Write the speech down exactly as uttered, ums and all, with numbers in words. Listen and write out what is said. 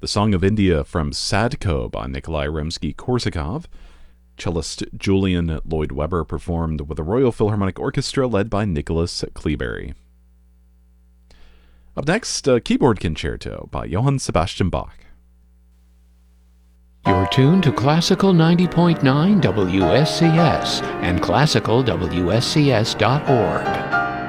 The Song of India from Sadko by Nikolai Rimsky-Korsakov. Cellist Julian Lloyd Webber performed with the Royal Philharmonic Orchestra led by Nicholas Kleberry. Up next, a keyboard concerto by Johann Sebastian Bach. You're tuned to Classical ninety point nine W S C S and classical W S C S dot org.